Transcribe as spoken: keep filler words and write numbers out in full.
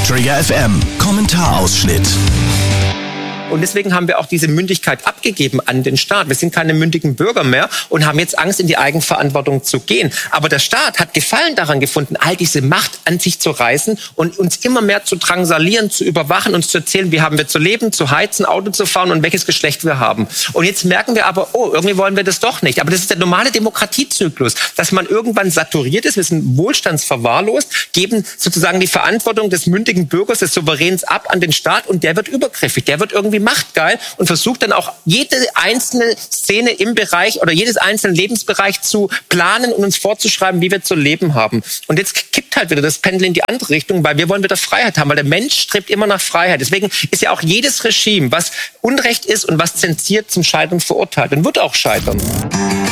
Trigger F M, Kommentarausschnitt. Und deswegen haben wir auch diese Mündigkeit abgegeben an den Staat. Wir sind keine mündigen Bürger mehr und haben jetzt Angst, in die Eigenverantwortung zu gehen. Aber der Staat hat Gefallen daran gefunden, all diese Macht an sich zu reißen und uns immer mehr zu drangsalieren, zu überwachen, uns zu erzählen, wie haben wir zu leben, zu heizen, Auto zu fahren und welches Geschlecht wir haben. Und jetzt merken wir aber, oh, irgendwie wollen wir das doch nicht. Aber das ist der normale Demokratiezyklus, dass man irgendwann saturiert ist, wir sind wohlstandsverwahrlost, geben sozusagen die Verantwortung des mündigen Bürgers, des Souveräns ab an den Staat und der wird übergriffig, der wird irgendwie machtgeil und versucht dann auch jede einzelne Szene im Bereich oder jedes einzelne Lebensbereich zu planen und uns vorzuschreiben, wie wir zu leben haben. Und jetzt kippt halt wieder das Pendel in die andere Richtung, weil wir wollen wieder Freiheit haben, weil der Mensch strebt immer nach Freiheit. Deswegen ist ja auch jedes Regime, was Unrecht ist und was zensiert, zum Scheitern verurteilt und wird auch scheitern.